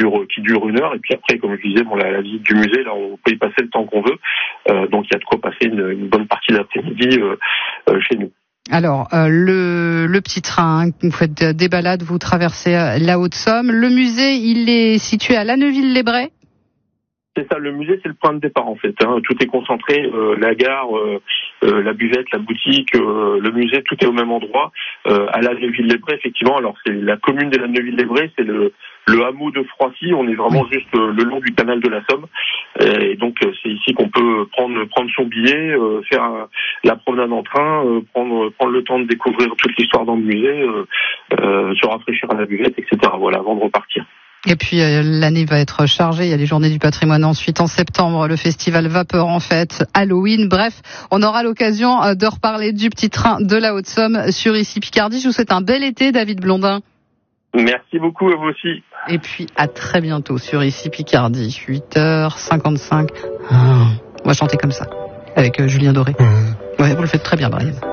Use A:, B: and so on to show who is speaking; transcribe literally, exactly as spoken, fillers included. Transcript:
A: dure qui dure une heure. Et puis après, comme je disais, bon, la, la visite du musée, là, on peut y passer le temps qu'on veut. Euh, donc il y a de quoi passer une, une bonne partie de l'après-midi euh, euh, chez nous.
B: Alors, euh, le, le petit train, hein, vous faites des balades, vous traversez la Haute-Somme. Le musée, il est situé à Lanneuville-les-Brais.
A: C'est ça, le musée, c'est le point de départ en fait. Hein. Tout est concentré, euh, la gare, euh, euh, la buvette, la boutique, euh, le musée, tout est au même endroit. Euh, à Lanneuville-les-Brais, effectivement, alors c'est la commune de Lanneuville-les-Brais, c'est le, le hameau de Froissy. On est vraiment oui. juste euh, le long du canal de la Somme. Et donc euh, c'est ici qu'on peut prendre prendre son billet, euh, faire un, la promenade en train, euh, prendre prendre le temps de découvrir toute l'histoire dans le musée, euh, euh, se rafraîchir à la buvette, et cetera. Voilà, avant de repartir.
B: Et puis euh, l'année va être chargée, il y a les Journées du patrimoine ensuite en septembre, le festival Vapeur en fête, Halloween, bref, on aura l'occasion euh, de reparler du petit train de la Haute-Somme sur Ici Picardie. Je vous souhaite un bel été, David Blondin.
A: Merci beaucoup à vous aussi.
B: Et puis à très bientôt sur Ici Picardie, huit heures cinquante-cinq. Ah, on va chanter comme ça, avec euh, Julien Doré. Mmh. Ouais, vous le faites très bien, Brian.